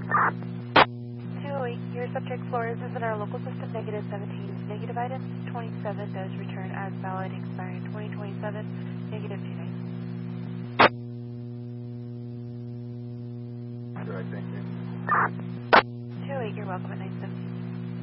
208, your subject floor is in our local system, negative 17 is negative items, 27 does return as valid, expiring 2027, negative 29. All right, thank you. 208, you're welcome at 917.